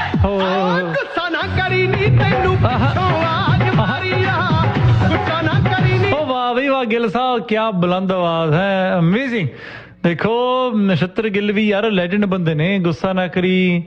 ਗੁੱਸਾ ਨਾ ਕਰੀ ਨੀ ਤੈਨੂੰ ਪਿੱਛੋਂ ਆਵਾਜ਼ ਮਾਰੀ ਆ ਗੁੱਸਾ ਨਾ ਕਰੀ ਨੀ। ਵਾਹ ਬਈ ਵਾਹ ਗਿੱਲ ਸਾਹਿਬ, ਕਿਆ ਬੁਲੰਦ ਆਵਾਜ਼ ਹੈ, ਅਮੇਜ਼ਿੰਗ। ਦੇਖੋ ਨਛੱਤਰ ਗਿੱਲ ਵੀ ਯਾਰ ਲੈਜੈਂਡ ਬੰਦੇ ਨੇ। ਗੁੱਸਾ ਨਾ ਕਰੀ,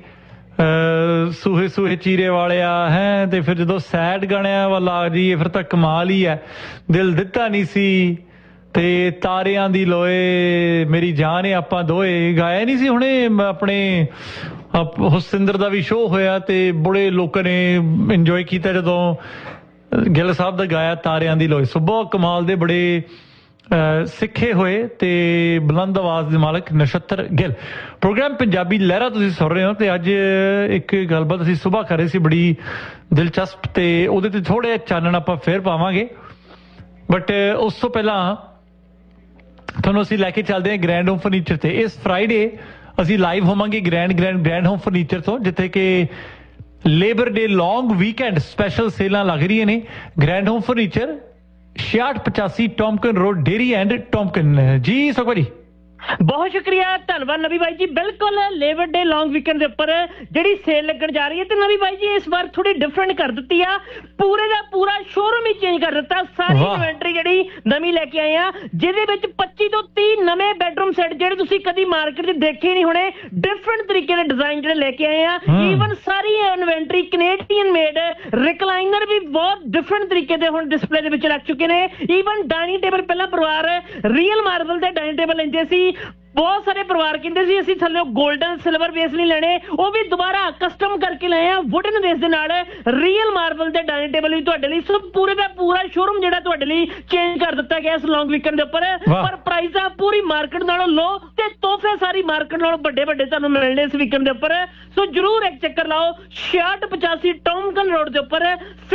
ਸੂਹੇ ਸੂਹੇ ਚੀਰੇ ਵਾਲਿਆ ਹੈ, ਤੇ ਫਿਰ ਜਦੋਂ ਸੈਡ ਗਾਣਿਆਂ ਵੱਲ ਆ ਜਾਈਏ ਫਿਰ ਤਾਂ ਕਮਾਲ ਹੀ ਹੈ। ਦਿਲ ਦਿੱਤਾ ਨਹੀਂ ਸੀ ਤੇ ਤਾਰਿਆਂ ਦੀ ਲੋਏ, ਮੇਰੀ ਜਾਨ ਏ ਆਪਾਂ ਦੋਏ ਗਾਇਆ ਨਹੀਂ ਸੀ ਹੁਣੇ ਆਪਣੇ ਹੁਸਿੰਦਰ ਦਾ ਵੀ ਸ਼ੋਅ ਹੋਇਆ ਤੇ ਬੜੇ ਲੋਕਾਂ ਨੇ ਇੰਜੋਏ ਕੀਤਾ ਜਦੋਂ ਗਿੱਲ ਸਾਹਿਬ ਦਾ ਗਾਇਆ ਤਾਰਿਆਂ ਦੀ ਲੋਏ। ਸੋ ਬਹੁਤ ਕਮਾਲ ਦੇ ਬੜੇ ਸਿੱਖੇ ਹੋਏ ਤੇ ਬੁਲੰਦ ਆਵਾਜ਼ ਦੇ ਮਾਲਕ ਨਛੱਤਰ ਗਿੱਲ। ਪ੍ਰੋਗਰਾਮ ਪੰਜਾਬੀ ਲਹਿਰਾ ਤੁਸੀਂ ਸੁਣ ਰਹੇ ਹੋ ਤੇ ਅੱਜ ਇੱਕ ਗੱਲਬਾਤ ਅਸੀਂ ਸੁਬਾਹ ਕਰ ਰਹੇ ਸੀ ਬੜੀ ਦਿਲਚਸਪ, ਤੇ ਉਹਦੇ ਤੇ ਥੋੜ੍ਹਾ ਚਾਨਣ ਆਪਾਂ ਫੇਰ ਪਾਵਾਂਗੇ। ਬਟ ਉਸ ਤੋਂ ਪਹਿਲਾਂ ਤੁਹਾਨੂੰ ਅਸੀਂ ਲੈ ਕੇ ਚੱਲਦੇ ਹਾਂ ਗ੍ਰੈਂਡ ਹੋਮ ਫਰਨੀਚਰ ਤੇ। ਇਸ ਫਰਾਈਡੇ ਅਸੀਂ ਲਾਈਵ ਹੋਵਾਂਗੇ ਗ੍ਰੈਂਡ ਹੋਮ ਫਰਨੀਚਰ ਤੋਂ, ਜਿੱਥੇ ਕਿ ਲੇਬਰ ਡੇ ਲੌਂਗ ਵੀਕਐਂਡ ਸਪੈਸ਼ਲ ਸੇਲਾਂ ਲੱਗ ਰਹੀਆਂ ਨੇ। Grand home furniture 6685 ਟੌਮਕਨ road, dairy and ਟੌਮਕਨ। ਜੀ ਸੁਖਬਾ ਜੀ ਬਹੁਤ ਸ਼ੁਕਰੀਆ, ਧੰਨਵਾਦ ਨਵੀ ਬਾਈ ਜੀ। ਬਿਲਕੁਲ ਲੇਬਰ ਡੇ ਲੌਂਗ ਵੀਕਐਂਡ ਦੇ ਉੱਪਰ ਜਿਹੜੀ ਸੇਲ ਲੱਗਣ ਜਾ ਰਹੀ ਹੈ, ਤੇ ਨਵੀ ਬਾਈ ਜੀ ਇਸ ਵਾਰ ਥੋੜੀ ਡਿਫਰੈਂਟ ਕਰ ਦਿੱਤੀ ਆ, ਪੂਰੇ ਦਾ ਪੂਰਾ ਸ਼ੋਰੂਮ ਹੀ ਚੇਂਜ ਕਰ ਦਿੱਤਾ। ਸਾਰੀ ਇਨਵੈਂਟਰੀ ਜਿਹੜੀ ਨਵੀਂ ਲੈ ਕੇ ਆਏ ਆ, ਜਿਹਦੇ ਵਿੱਚ 25 ਤੋਂ 30 ਨਵੇਂ ਬੈਡਰੂਮ ਸੈੱਟ ਜਿਹੜੇ ਤੁਸੀਂ ਕਦੀ ਮਾਰਕੀਟ 'ਚ ਦੇਖੇ ਨਹੀਂ ਹੋਣੇ, ਡਿਫਰੈਂਟ ਤਰੀਕੇ ਦੇ ਡਿਜ਼ਾਈਨ ਜਿਹੜੇ ਲੈ ਕੇ ਆਏ ਆ। ਈਵਨ ਸਾਰੀ ਇਨਵੈਂਟਰੀ ਕੈਨੇਡੀਅਨ ਮੇਡ, ਰਿਕਲਾਈਨਰ ਵੀ ਬਹੁਤ ਡਿਫਰੈਂਟ ਤਰੀਕੇ ਦੇ ਹੁਣ ਡਿਸਪਲੇ ਦੇ ਵਿੱਚ ਲੱਗ ਚੁੱਕੇ ਨੇ। ਈਵਨ ਡਾਈਨਿੰਗ ਟੇਬਲ, ਪਹਿਲਾਂ ਪਰਿਵਾਰ ਰੀਅਲ ਮਾਰਬਲ ਦੇ ਡਾਈਨਿੰਗ ਟੇਬਲ ਲੈਂਦੇ ਸੀ, ਬਹੁਤ ਸਾਰੇ ਪਰਿਵਾਰ ਕਹਿੰਦੇ ਸੀ ਅਸੀਂ ਥੱਲੇ ਗੋਲਡਨ ਸਿਲਵਰ ਬੇਸ ਨਹੀਂ ਲੈਣੇ, ਉਹ ਵੀ ਦੁਬਾਰਾ ਕਸਟਮ ਕਰਕੇ ਲਏ ਆ ਵੁਡਨ ਬੇਸ ਦੇ ਨਾਲ ਰੀਅਲ ਮਾਰਬਲ ਦੇ ਡਾਈਨਿੰਗ ਟੇਬਲ ਵੀ ਤੁਹਾਡੇ ਲਈ। ਸੋ ਪੂਰੇ ਦਾ ਪੂਰਾ ਸ਼ੋਰੂਮ ਜਿਹੜਾ ਤੁਹਾਡੇ ਲਈ ਚੇਂਜ ਕਰ ਦਿੱਤਾ ਗਿਆ ਇਸ ਲੌਂਗ ਵੀਕਐਂਡ ਦੇ ਉੱਪਰ। ਪਰ ਪ੍ਰਾਈਜ਼ਾਂ ਪੂਰੀ ਮਾਰਕੀਟ ਨਾਲੋਂ ਲੋ ਤੇ ਤੋਹਫੇ ਸਾਰੀ ਮਾਰਕੀਟ ਨਾਲੋਂ ਵੱਡੇ ਵੱਡੇ ਤੁਹਾਨੂੰ ਮਿਲਣੇ ਇਸ ਵੀਕਐਂਡ ਦੇ ਉੱਪਰ। ਸੋ ਜਰੂਰ ਇੱਕ ਚੱਕਰ ਲਾਓ 6685 ਟੌਮਕਨ ਰੋਡ ਦੇ ਉੱਪਰ,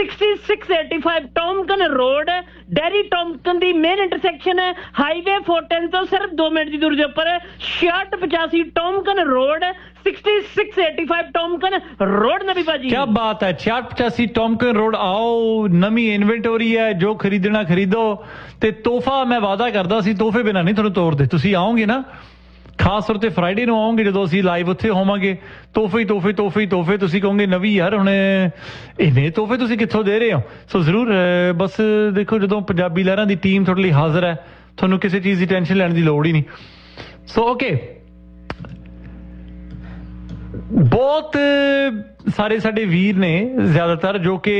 6685 ਟੌਮਕਨ ਰੋਡ, ਡੈਰੀ ਟੌਮਕਨ ਦੀ ਮੇਨ ਇੰਟਰਸੈਕਸ਼ਨ ਹੈ ਹਾਈਵੇ 410 ਤੋਂ ਸਿਰਫ 2 ਮਿੰਟ ਦੀ ਦੂਰੀ ਦੇ ਉੱਪਰ। 6685 ਟੌਮਕਨ ਰੋਡ, 6685 ਟੌਮਕਨ ਰੋਡ ਨਵੀ ਬਾਜੀ। ਕੀ ਬਾਤ ਹੈ, 6685 ਟੌਮਕਨ ਰੋਡ ਆਓ, ਨਵੀਂ ਇਨਵੈਂਟਰੀ ਹੈ, ਜੋ ਖਰੀਦਣਾ ਖਰੀਦੋ। ਤੇ ਤੋਹਫਾ ਮੈਂ ਵਾਅਦਾ ਕਰਦਾ ਸੀ, ਤੋਹਫੇ ਬਿਨਾਂ ਨਹੀਂ ਤੁਹਾਨੂੰ ਤੋੜਦੇ। ਤੁਸੀਂ ਆਓਗੇ ਨਾ, ਖਾਸ ਤੌਰ ਤੇ ਫਰਾਈਡੇ ਨੂੰ ਆਓਗੇ ਜਦੋਂ ਅਸੀਂ ਲਾਈਵ ਉੱਥੇ ਹੋਵਾਂਗੇ, ਤੋਹਫੇ ਹੀ ਤੋਹਫੇ ਤੋਹਫੇ ਹੀ ਤੋਹਫੇ। ਤੁਸੀਂ ਕਹੋਗੇ ਨਵੀਂ ਯਾਰ ਹੁਣ ਇੰਨੇ ਤੋਹਫੇ ਤੁਸੀਂ ਕਿੱਥੋਂ ਦੇ ਰਹੇ ਹੋ। ਸੋ ਜ਼ਰੂਰ ਬਸ ਦੇਖੋ, ਜਦੋਂ ਪੰਜਾਬੀ ਲਹਿਰਾਂ ਦੀ ਟੀਮ ਤੁਹਾਡੇ ਲਈ ਹਾਜ਼ਰ ਹੈ, ਤੁਹਾਨੂੰ ਕਿਸੇ ਚੀਜ਼ ਦੀ ਟੈਨਸ਼ਨ ਲੈਣ ਦੀ ਲੋੜ ਹੀ ਨਹੀਂ। ਸੋ ਓਕੇ, ਬਹੁਤ ਸਾਰੇ ਸਾਡੇ ਵੀਰ ਨੇ ਜ਼ਿਆਦਾਤਰ ਜੋ ਕਿ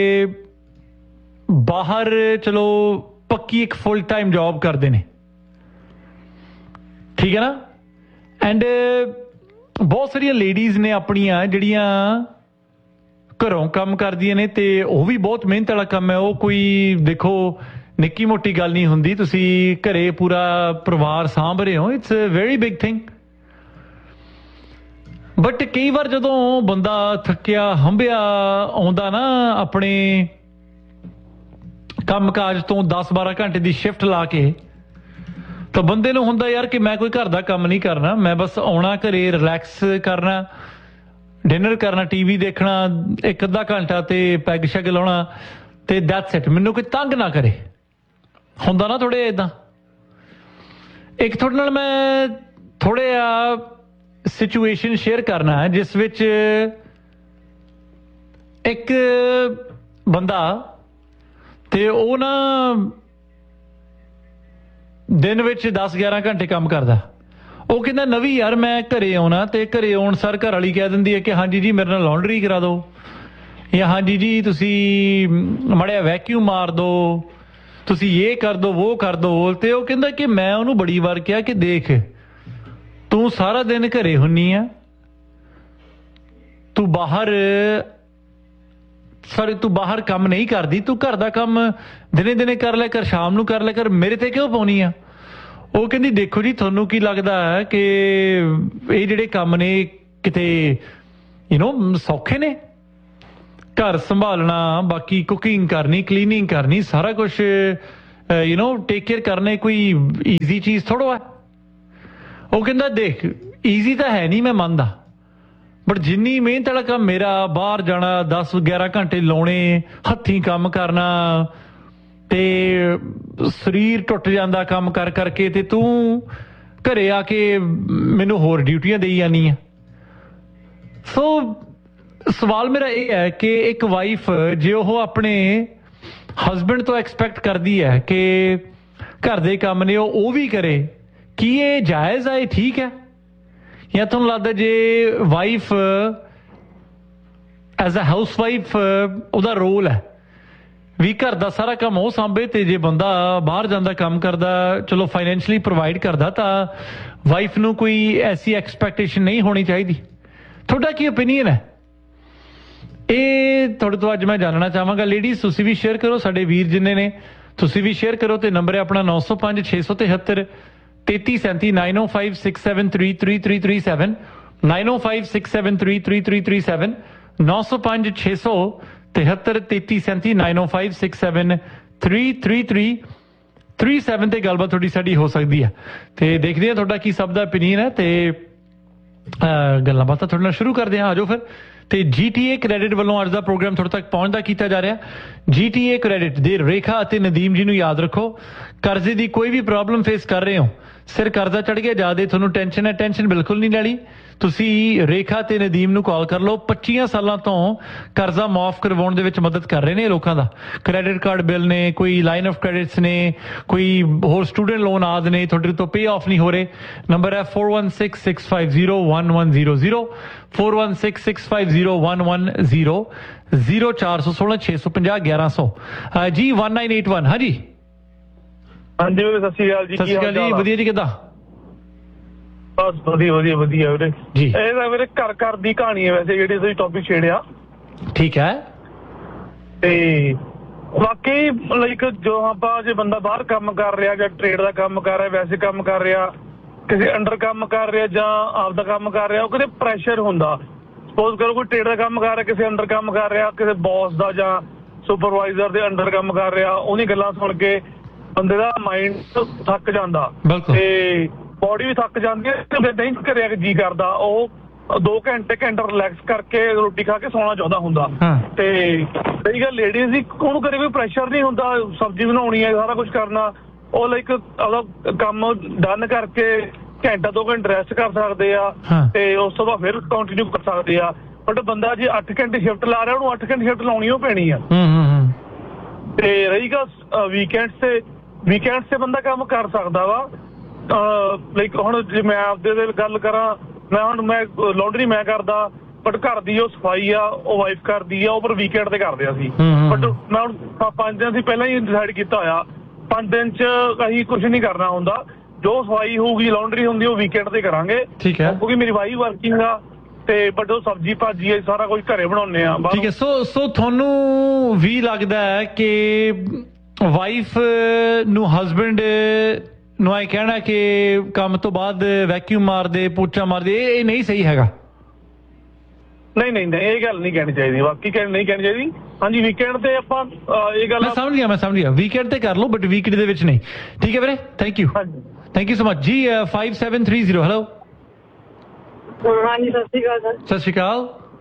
ਬਾਹਰ ਚਲੋ ਪੱਕੀ ਇੱਕ ਫੁੱਲ ਟਾਈਮ ਜੌਬ ਕਰਦੇ ਨੇ, ਠੀਕ ਹੈ ਨਾ। ਐਂਡ ਬਹੁਤ ਸਾਰੀਆਂ ਲੇਡੀਜ਼ ਨੇ ਆਪਣੀਆਂ ਜਿਹੜੀਆਂ ਘਰੋਂ ਕੰਮ ਕਰਦੀਆਂ ਨੇ, ਤੇ ਉਹ ਵੀ ਬਹੁਤ ਮਿਹਨਤ ਵਾਲਾ ਕੰਮ ਹੈ। ਉਹ ਕੋਈ ਦੇਖੋ ਨਿੱਕੀ ਮੋਟੀ ਗੱਲ ਨਹੀਂ ਹੁੰਦੀ, ਤੁਸੀਂ ਘਰੇ ਪੂਰਾ ਪਰਿਵਾਰ ਸਾਂਭ ਰਹੇ ਹੋ, it's a very big thing. But ਕਈ ਵਾਰ ਜਦੋਂ ਬੰਦਾ ਥੱਕਿਆ ਹੰਭਿਆ ਆਉਂਦਾ ਨਾ ਆਪਣੇ ਕੰਮਕਾਜ ਤੋਂ 10-12 ਘੰਟੇ ਦੀ ਸ਼ਿਫਟ ਲਾ ਕੇ, ਤਾਂ ਬੰਦੇ ਨੂੰ ਹੁੰਦਾ ਯਾਰ ਕਿ ਮੈਂ ਕੋਈ ਘਰ ਦਾ ਕੰਮ ਨਹੀਂ ਕਰਨਾ, ਮੈਂ ਬਸ ਆਉਣਾ ਘਰੇ ਰਿਲੈਕਸ ਕਰਨਾ, ਡਿਨਰ ਕਰਨਾ, ਟੀਵੀ ਦੇਖਣਾ 1-ਅੱਧਾ ਘੰਟਾ ਤੇ ਪੈਗ ਸ਼ੈਗ ਲਾਉਣਾ, ਤੇ ਦੈਟਸ ਇਟ, ਮੈਨੂੰ ਕੋਈ ਤੰਗ ਨਾ ਕਰੇ। ਹੁੰਦਾ ਨਾ ਥੋੜੇ ਏਦਾਂ। ਇੱਕ ਤੁਹਾਡੇ ਨਾਲ ਮੈਂ ਥੋੜੇ ਜਿਹਾ ਸਿਚੁਏਸ਼ਨ ਸ਼ੇਅਰ ਕਰਨਾ ਹੈ, ਜਿਸ ਵਿੱਚ ਇੱਕ ਬੰਦਾ ਤੇ ਉਹ ਨਾ ਦਿਨ ਵਿੱਚ 10-11 ਘੰਟੇ ਕੰਮ ਕਰਦਾ। ਉਹ ਕਹਿੰਦਾ ਨਵੀਂ ਯਾਰ ਮੈਂ ਘਰੇ ਆਉਣਾ, ਤੇ ਘਰੇ ਆਉਣ ਸਰ ਘਰ ਵਾਲੀ ਕਹਿ ਦਿੰਦੀ ਹੈ ਕਿ ਹਾਂਜੀ ਜੀ ਮੇਰੇ ਨਾਲ ਲਾਂਡਰੀ ਕਰਾ ਦਿਓ, ਜਾਂ ਹਾਂਜੀ ਜੀ ਤੁਸੀਂ ਮਾੜਾ ਵੈਕਿਊਮ ਮਾਰ ਦਿਓ, ਤੁਸੀਂ ਇਹ ਕਰ ਦਿਓ ਉਹ ਕਰ ਦਿਓ। ਤੇ ਉਹ ਕਹਿੰਦਾ ਕਿ ਮੈਂ ਉਹਨੂੰ ਬੜੀ ਵਾਰ ਕਿਹਾ ਕਿ ਦੇਖ ਤੂੰ ਸਾਰਾ ਦਿਨ ਘਰੇ ਹੁੰਨੀ ਆ, ਤੂੰ ਬਾਹਰ ਕੰਮ ਨਹੀਂ ਕਰਦੀ, ਤੂੰ ਘਰ ਦਾ ਕੰਮ ਦਿਨੇ ਦਿਨੇ ਕਰ ਲਿਆ ਕਰ, ਸ਼ਾਮ ਨੂੰ ਕਰ ਲਿਆ ਕਰ, ਮੇਰੇ ਤੇ ਕਿਉਂ ਪਾਉਣੀ ਆ। ਉਹ ਕਹਿੰਦੀ ਦੇਖੋ ਜੀ ਤੁਹਾਨੂੰ ਕੀ ਲੱਗਦਾ ਹੈ ਕਿ ਇਹ ਜਿਹੜੇ ਕੰਮ ਨੇ ਕਿਤੇ ਸੌਖੇ ਨੇ, ਘਰ ਸੰਭਾਲਣਾ, ਬਾਕੀ ਕੁਕਿੰਗ ਕਰਨੀ, ਕਲੀਨਿੰਗ ਕਰਨੀ, ਸਾਰਾ ਕੁਛ ਟੇਕ ਕੇਅਰ ਕਰਨੇ ਕੋਈ ਈਜ਼ੀ ਚੀਜ਼ ਥੋੜ੍ਹਾ ਹੈ। ਉਹ ਕਹਿੰਦਾ ਦੇਖ ਈਜ਼ੀ ਤਾਂ ਹੈ ਨਹੀਂ, ਮੈਂ ਮੰਨਦਾ, ਬਟ ਜਿੰਨੀ ਮਿਹਨਤ ਵਾਲਾ ਕੰਮ ਮੇਰਾ, ਬਾਹਰ ਜਾਣਾ 10-11 ਘੰਟੇ ਲਾਉਣੇ, ਹੱਥੀਂ ਕੰਮ ਕਰਨਾ, ਤੇ ਸਰੀਰ ਟੁੱਟ ਜਾਂਦਾ ਕੰਮ ਕਰ ਕਰਕੇ, ਤੇ ਤੂੰ ਘਰੇ ਆ ਕੇ ਮੈਨੂੰ ਹੋਰ ਡਿਊਟੀਆਂ ਦੇਈ ਜਾਂਦੀ ਆ। ਸੋ ਸਵਾਲ ਮੇਰਾ ਇਹ ਹੈ ਕਿ ਇੱਕ ਵਾਈਫ ਜੇ ਉਹ ਆਪਣੇ ਹਸਬੈਂਡ ਤੋਂ ਐਕਸਪੈਕਟ ਕਰਦੀ ਹੈ ਕਿ ਘਰ ਦੇ ਕੰਮ ਨੇ ਉਹ ਵੀ ਕਰੇ, ਕੀ ਇਹ ਜਾਇਜ਼ ਹੈ, ਇਹ ਠੀਕ ਹੈ? ਜਾਂ ਤੁਹਾਨੂੰ ਲੱਗਦਾ ਜੇ wife as a house wife ਉਹਦਾ ਰੋਲ ਹੈ ਵੀ ਘਰ ਦਾ ਸਾਰਾ ਕੰਮ ਉਹ ਸਾਂਭੇ, ਤੇ ਜੇ ਬੰਦਾ ਬਾਹਰ ਜਾਂਦਾ ਕੰਮ ਕਰਦਾ ਚਲੋ ਫਾਈਨੈਂਸ਼ਲੀ ਪ੍ਰੋਵਾਈਡ ਕਰਦਾ ਤਾਂ ਵਾਈਫ ਨੂੰ ਕੋਈ ਐਸੀ ਐਕਸਪੈਕਟੇਸ਼ਨ ਨਹੀਂ ਹੋਣੀ ਚਾਹੀਦੀ? ਤੁਹਾਡਾ ਕੀ ਓਪੀਨੀਅਨ ਹੈ? ਇਹ ਤੁਹਾਡੇ ਤੋਂ ਅੱਜ ਮੈਂ ਜਾਣਨਾ ਚਾਹਾਂਗਾ। ਲੇਡੀਜ਼ ਤੁਸੀਂ ਵੀ ਸ਼ੇਅਰ ਕਰੋ, ਸਾਡੇ ਵੀਰ ਜਿੰਨੇ ਨੇ ਤੁਸੀਂ ਵੀ ਸ਼ੇਅਰ ਕਰੋ, ਤੇ ਨੰਬਰ ਹੈ ਆਪਣਾ 905 673 3337 905 673 3337 905 673 3337 905 673 3337 905 673 3337 ਤੇ ਗੱਲਬਾਤ ਤੁਹਾਡੀ ਸਾਡੀ ਹੋ ਸਕਦੀ ਹੈ। ਤੇ ਦੇਖਦੇ ਹਾਂ ਤੁਹਾਡਾ ਕੀ ਸਭ ਦਾ ਓਪੀਨੀਅਨ ਹੈ, ਤੇ ਗੱਲਾਂ ਬਾਤਾਂ ਤੁਹਾਡੇ ਨਾਲ ਸ਼ੁਰੂ ਕਰਦੇ ਹਾਂ। ਆਜੋ ਫਿਰ। ਤੇ GTA ਕ੍ਰੈਡਿਟ ਵੱਲੋਂ ਅੱਜ ਦਾ ਪ੍ਰੋਗਰਾਮ ਤੁਹਾਡੇ ਤੱਕ ਪਹੁੰਚਦਾ ਕੀਤਾ ਜਾ ਰਿਹਾ। GTA ਕ੍ਰੈਡਿਟ ਦੇ ਰੇਖਾ ਅਤੇ ਨਦੀਮ ਜੀ ਨੂੰ ਯਾਦ ਰੱਖੋ, ਕਰਜ਼ੇ ਦੀ ਕੋਈ ਵੀ ਪ੍ਰੋਬਲਮ ਫੇਸ ਕਰ ਰਹੇ ਹੋ, ਸਿਰ ਕਰਜ਼ਾ ਚੜ ਗਿਆ ਜ਼ਿਆਦਾ, ਤੁਹਾਨੂੰ ਟੈਨਸ਼ਨ ਹੈ, ਟੈਨਸ਼ਨ ਬਿਲਕੁਲ ਨਹੀਂ ਲੈਣੀ। ਤੁਸੀਂ ਰੇਖਾ ਤੇ ਨਦੀਮ ਨੂੰ ਕਾਲ ਕਰ ਲਓ। 25 ਸਾਲਾਂ ਤੋਂ ਕਰਜ਼ਾ ਮਾਫ ਕਰਵਾਉਣ ਦੇ ਵਿੱਚ ਮਦਦ ਕਰ ਰਹੇ ਨੇ ਲੋਕਾਂ ਦਾ। ਕ੍ਰੈਡਿਟ ਕਾਰਡ ਬਿੱਲ ਨੇ, ਕੋਈ ਲਾਈਨ ਆਫ ਕ੍ਰੈਡਿਟਸ ਨੇ, ਕੋਈ ਹੋਰ ਸਟੂਡੈਂਟ ਲੋਨ ਆਦਿ ਨੇ, ਤੁਹਾਡੇ ਤੋਂ ਪੇ ਆਫ ਨਹੀਂ ਹੋ ਰਹੇ। ਨੰਬਰ ਹੈ 4166501100 4166501100 0416 650 1100 ਜੀ 1981। ਹਾਂਜੀ ਹਾਂਜੀ ਵੀਰੇ, ਸਤਿ ਸ਼੍ਰੀ ਅਕਾਲ ਜੀ। ਸਤਿ ਸ਼੍ਰੀ ਅਕਾਲ ਜੀ, ਵਧੀਆ ਜੀ, ਕਿੱਦਾਂ? ਬਸ ਵਧੀਆ ਵਧੀਆ ਵਧੀਆ ਵੀਰੇ ਜੀ। ਇਹ ਤਾਂ ਵੀਰੇ ਘਰ ਘਰ ਦੀ ਕਹਾਣੀ ਹੈ ਵੈਸੇ ਜਿਹੜੀ ਤੁਸੀਂ ਟੌਪਿਕ ਛੇੜਿਆ। ਠੀਕ ਹੈ। ਤੇ ਵਾਕਈ ਲਾਈਕ ਜੋ ਆਪਾਂ ਜੇ ਬੰਦਾ ਬਾਹਰ ਕੰਮ ਕਰ ਰਿਹਾ ਜਾਂ ਟ੍ਰੇਡ ਦਾ ਕੰਮ ਕਰ ਰਿਹਾ, ਵੈਸੇ ਕੰਮ ਕਰ ਰਿਹਾ, ਕਿਸੇ ਅੰਡਰ ਕੰਮ ਕਰ ਰਿਹਾ ਜਾਂ ਆਪਦਾ ਕੰਮ ਕਰ ਰਿਹਾ, ਉਹ ਕਿਤੇ ਪ੍ਰੈਸ਼ਰ ਹੁੰਦਾ। ਸਪੋਜ਼ ਕਰੋ ਕੋਈ ਟ੍ਰੇਡ ਦਾ ਕੰਮ ਕਰ ਰਿਹਾ, ਕਿਸੇ ਅੰਡਰ ਕੰਮ ਕਰ ਰਿਹਾ, ਕਿਸੇ ਬੌਸ ਦਾ ਜਾਂ ਸੁਪਰਵਾਈਜ਼ਰ ਦੇ ਅੰਡਰ ਕੰਮ ਕਰ ਰਿਹਾ, ਉਹਦੀ ਗੱਲਾਂ ਸੁਣ ਕੇ ਬੰਦੇ ਦਾ ਮਾਈਂਡ ਥੱਕ ਜਾਂਦਾ ਤੇ ਬੋਡੀ ਵੀ ਥੱਕ ਜਾਂਦੀ ਹੈ। ਨਹੀਂ ਕਰਿਆ ਕਿ ਜੀ ਕਰਦਾ ਉਹ 2 ਘੰਟੇ ਰਿਲੈਕਸ ਕਰਕੇ ਰੋਟੀ ਖਾ ਕੇ ਸੌਣਾ ਚਾਹੁੰਦਾ ਹੁੰਦਾ। ਤੇ ਸਹੀ ਗੱਲ, ਲੇਡੀਜ਼ ਦੀ ਉਹਨੂੰ ਕਦੇ ਕੋਈ ਪ੍ਰੈਸ਼ਰ ਨਹੀਂ ਹੁੰਦਾ, ਸਬਜ਼ੀ ਬਣਾਉਣੀ ਹੈ, ਸਾਰਾ ਕੁਝ ਕਰਨਾ। ਉਹ ਲਾਈਕ ਉਹਦਾ ਕੰਮ ਡਨ ਕਰਕੇ ਘੰਟਾ 2 ਘੰਟੇ ਰੈਸਟ ਕਰ ਸਕਦੇ ਆ ਤੇ ਉਸ ਤੋਂ ਬਾਅਦ ਫਿਰ ਕੰਟੀਨਿਊ ਕਰ ਸਕਦੇ ਆ। ਬਟ ਬੰਦਾ ਜੇ 8 ਘੰਟੇ ਸ਼ਿਫਟ ਲਾ ਰਿਹਾ, ਉਹਨੂੰ 8 ਘੰਟੇ ਸ਼ਿਫਟ ਲਾਉਣੀ ਉਹ ਪੈਣੀ ਆ। ਤੇ ਰਹੀ ਗੱਲ ਵੀਕਐਂਡਸ ਤੇ ਬੰਦਾ ਕੰਮ ਕਰ ਸਕਦਾ ਵਾ। ਲਾਈਕ ਹੁਣ ਜੇ ਮੈਂ ਆਪਦੇ ਗੱਲ ਕਰਾਂ, ਮੈਂ ਲਾਂਡਰੀ ਮੈਂ ਕਰਦਾ, ਬਟ ਘਰ ਦੀ ਉਹ ਸਫਾਈ ਆ ਉਹ ਵਾਈਫ ਕਰਦੀ ਆ, ਉਹ ਪਰ ਵੀਕਐਂਡ ਤੇ ਕਰਦੇ ਅਸੀਂ। ਬਟ ਮੈਂ ਹੁਣ 5 ਦਿਨ ਸੀ ਪਹਿਲਾਂ ਹੀ ਡਿਸਾਈਡ ਕੀਤਾ ਹੋਇਆ, 5 ਦਿਨ ਚ ਅਸੀਂ ਕੁਝ ਨਹੀਂ ਕਰਨਾ ਹੁੰਦਾ। ਜੋ ਸਫਾਈ ਹੋਊਗੀ, ਲਾਂਡਰੀ ਹੁੰਦੀ, ਉਹ ਵੀਕਐਂਡ ਤੇ ਕਰਾਂਗੇ। ਠੀਕ ਹੈ, ਕਿਉਂਕਿ ਮੇਰੀ ਵਾਈਫ ਵਰਕਿੰਗ ਆ ਤੇ ਬਟ ਉਹ ਸਬਜ਼ੀ ਭਾਜੀ ਹੈ ਸਾਰਾ ਕੁਝ ਘਰੇ ਬਣਾਉਂਦੇ ਆ। ਠੀਕ ਹੈ। ਸੋ ਤੁਹਾਨੂੰ ਵੀ ਲੱਗਦਾ ਹੈ ਕਿ ਵਾਈਫ ਨੂੰ ਹਸਬੈਂਡ ਨੂੰ ਇਹ ਕਹਿਣਾ ਕਿ ਕੰਮ ਤੋਂ ਬਾਅਦ ਵੈਕਿਊਮ ਮਾਰਦੇ, ਪੋਚਾ ਮਾਰਦੇ, ਇਹ ਨਹੀਂ ਸਹੀ ਹੈਗਾ? ਨਹੀਂ ਨਹੀਂ ਨਹੀਂ, ਇਹ ਗੱਲ ਨਹੀਂ ਕਹਿਣੀ ਚਾਹੀਦੀ, ਬਾਕੀ ਨਹੀਂ ਕਹਿਣੀ ਚਾਹੀਦੀ। ਹਾਂਜੀ, ਵੀਕਐਂਡ ਤੇ ਆਪਾਂ ਇਹ ਗੱਲ ਮੈਂ ਸਮਝ ਗਿਆ ਵੀਕਐਂਡ ਤੇ ਕਰ ਲਓ, ਬਟ ਵੀਕਐਂਡ ਦੇ ਵਿੱਚ ਨਹੀਂ। ਠੀਕ ਹੈ ਵੀਰੇ, ਥੈਂਕ ਯੂ ਸੋ ਮਚ ਜੀ। 5730 ਹੈਲੋ। ਹਾਂਜੀ, ਸਤਿ ਸ਼੍ਰੀ ਅਕਾਲ ਸਰ। ਸਤਿ ਸ਼੍ਰੀ ਅਕਾਲ।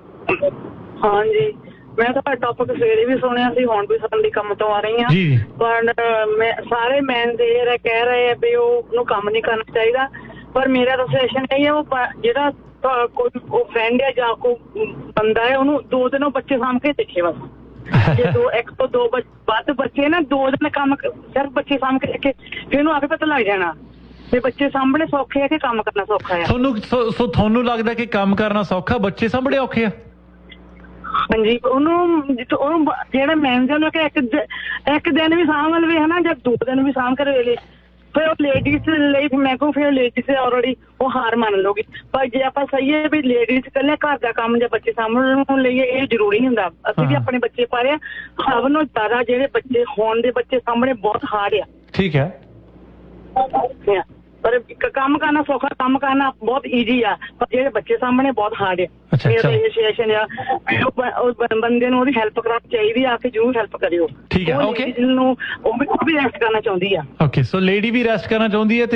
ਹਾਂਜੀ, ਮੈਂ ਤੁਹਾਡਾ ਟੌਪਿਕ ਸਵੇਰੇ ਵੀ ਸੁਣਿਆ ਸੀ, ਹੁਣ ਵੀ ਸੁਣਨ ਦੀ ਕੰਮ ਤੋਂ ਆ ਰਹੀ ਹਾਂ। ਪਰ ਸਾਰੇ ਮੈਨ ਦੇ ਕਹਿ ਰਹੇ ਆ ਵੀ ਉਹਨੂੰ ਕੰਮ ਨਹੀਂ ਕਰਨਾ ਚਾਹੀਦਾ, ਪਰ ਮੇਰਾ ਤਾਂ ਸੁਜੈਸ਼ਨ ਇਹ ਹੈ, ਉਹ ਜਿਹੜਾ ਕੋਈ ਫਰੈਂਡ ਹੈ ਜਾਂ ਕੋਈ ਬੰਦਾ ਹੈ, ਉਹਨੂੰ 2 ਦਿਨ ਉਹ ਬੱਚੇ ਸਾਂਭ ਕੇ ਦੇਖੇ ਬਸ। ਜੇ 1 ਤੋਂ 2 ਵੱਧ ਬੱਚੇ ਨਾ 2 ਦਿਨ ਕੰਮ ਸਿਰਫ ਬੱਚੇ ਸਾਂਭ ਕੇ ਦੇਖੇ, ਫਿਰ ਉਹਨੂੰ ਆਪੇ ਪਤਾ ਲੱਗ ਜਾਣਾ ਵੀ ਬੱਚੇ ਸਾਂਭਣੇ ਸੌਖੇ ਆ ਕਿ ਕੰਮ ਕਰਨਾ ਸੌਖਾ ਆ। ਤੁਹਾਨੂੰ ਲੱਗਦਾ ਕਿ ਕੰਮ ਕਰਨਾ ਸੌਖਾ, ਬੱਚੇ ਸਾਂਭਣੇ ਔਖੇ ਆ? ਹਾਂਜੀ, ਉਹਨੂੰ ਜਿਹੜਾ ਮੈਨੇਜਰ ਨੂੰ ਕਿ ਇੱਕ ਦਿਨ ਵੀ ਸਾਂਭ ਲਵੇ ਹਨਾ, ਜਾਂ 2 ਦਿਨ ਵੀ ਸਾਂਭ ਕਰ ਵੇਲੇ, ਫਿਰ ਉਹ ਲੇਡੀਜ਼ ਲਈ ਮੈਂ ਕਹੂੰ ਫਿਰ ਲੇਡੀਜ਼ ਆਲਰੇਡੀ ਉਹ ਹਾਰ ਮੰਨ ਲਊਗੀ। ਪਰ ਜੇ ਆਪਾਂ ਸਹੀ ਹੈ ਵੀ ਲੇਡੀਜ਼ ਇਕੱਲੇ ਘਰ ਦਾ ਕੰਮ ਜਾਂ ਬੱਚੇ ਸਾਂਭਣ ਲਈ ਇਹ ਜ਼ਰੂਰੀ ਨਹੀਂ ਹੁੰਦਾ। ਅਸੀਂ ਵੀ ਆਪਣੇ ਬੱਚੇ ਪਾਲੇ ਆ, ਸਭ ਨੂੰ ਜ਼ਿਆਦਾ ਜਿਹੜੇ ਬੱਚੇ ਹੋਣ ਦੇ ਬੱਚੇ ਸਾਂਭਣੇ ਬਹੁਤ ਹਾਰਡ ਆ। ਠੀਕ ਹੈ, ਪਰ ਕੰਮ ਕਰਨਾ ਸੌਖਾ, ਕੰਮ ਕਰਨਾ ਬਹੁਤ ਈਜ਼ੀ ਆ, ਪਰ ਜਿਹੜੇ ਬੱਚੇ ਸਾਹਮਣੇ ਬਹੁਤ ਹਾਰਡ ਆ। ਐਸੋਸੀਏਸ਼ਨ ਆ, ਬੰਦੇ ਨੂੰ ਉਹਦੀ ਹੈਲਪ ਕਰਾਉਣੀ ਚਾਹੀਦੀ ਆ, ਕੇ ਜ਼ਰੂਰ ਹੈਲਪ ਕਰਿਓ। ਠੀਕ ਹੈ, ਓਕੇ। ਉਹ ਵੀ ਰੈਸਟ ਕਰਨਾ ਚਾਹੁੰਦੀ ਆ। ਓਕੇ, ਸੋ ਲੇਡੀ ਵੀ ਰੈਸਟ ਕਰਨਾ ਚਾਹੁੰਦੀ ਹੈ।